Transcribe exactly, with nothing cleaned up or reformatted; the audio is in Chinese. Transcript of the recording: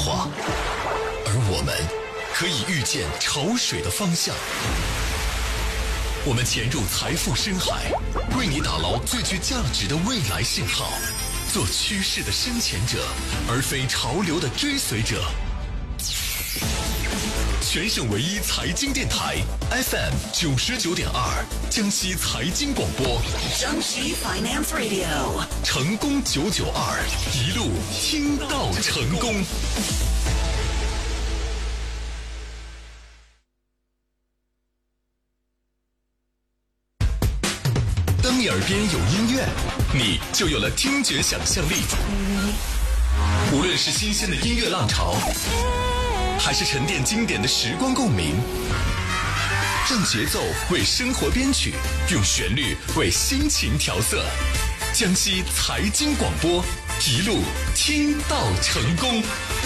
化，而我们可以预见潮水的方向。我们潜入财富深海，为你打捞最具价值的未来信号，做趋势的深潜者，而非潮流的追随者。全省唯一财经电台 F M 九十九点二，江西财经广播， 江西 Finance Radio， 成功九九二，一路听到成功。当你耳边有音乐，你就有了听觉想象力。无论是新鲜的音乐浪潮，还是沉淀经典的时光共鸣，让节奏为生活编曲，用旋律为心情调色。江西财经广播，一路听到成功。